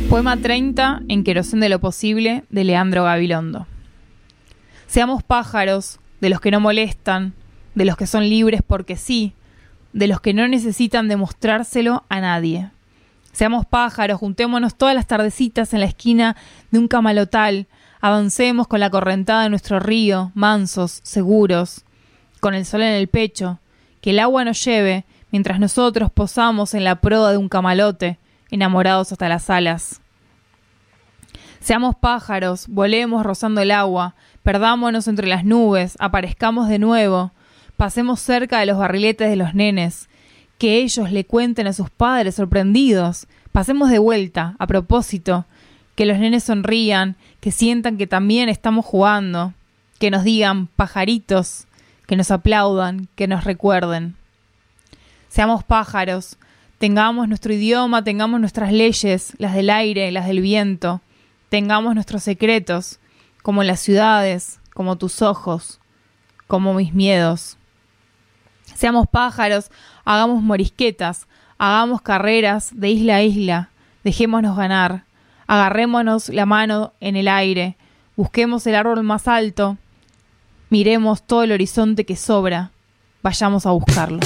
Poema 30 en Querosén de lo posible, de Leandro Gabilondo. Seamos pájaros, de los que no molestan, de los que son libres porque sí, de los que no necesitan demostrárselo a nadie. Seamos pájaros, juntémonos todas las tardecitas en la esquina de un camalotal, avancemos con la correntada de nuestro río, mansos, seguros, con el sol en el pecho, que el agua nos lleve, mientras nosotros posamos en la proa de un camalote, enamorados hasta las alas. Seamos pájaros, volemos rozando el agua, perdámonos entre las nubes, aparezcamos de nuevo, pasemos cerca de los barriletes de los nenes, que ellos le cuenten a sus padres sorprendidos, pasemos de vuelta, a propósito, que los nenes sonrían, que sientan que también estamos jugando, que nos digan pajaritos, que nos aplaudan, que nos recuerden. Seamos pájaros, tengamos nuestro idioma, tengamos nuestras leyes, las del aire, las del viento, tengamos nuestros secretos, como las ciudades, como tus ojos, como mis miedos. Seamos pájaros, hagamos morisquetas, hagamos carreras de isla a isla, dejémonos ganar, agarrémonos la mano en el aire, busquemos el árbol más alto, miremos todo el horizonte que sobra, vayamos a buscarlo.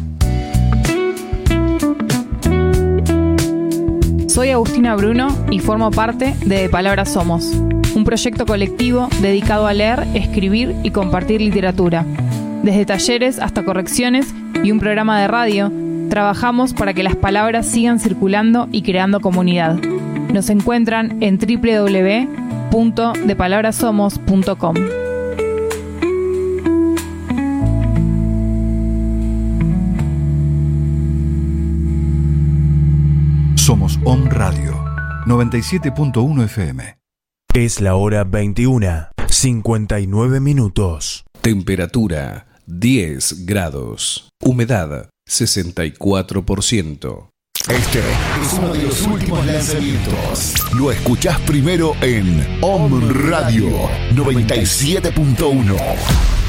Soy Agustina Bruno y formo parte de Palabras Somos, un proyecto colectivo dedicado a leer, escribir y compartir literatura. Desde talleres hasta correcciones y un programa de radio, trabajamos para que las palabras sigan circulando y creando comunidad. Nos encuentran en www.depalabrasomos.com. Somos OM Radio 97.1 FM. Es la hora 21:59 minutos. Temperatura 10 grados. Humedad 64%. Este es uno de los últimos lanzamientos. Lo escuchás primero en OM Radio 97.1.